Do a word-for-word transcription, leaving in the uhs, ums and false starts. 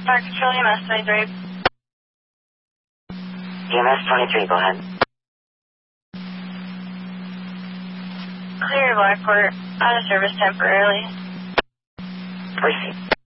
Fire Control, E M S twenty-three. E M S twenty-three, go ahead. Clear Blackport, out of service temporarily. Proceed.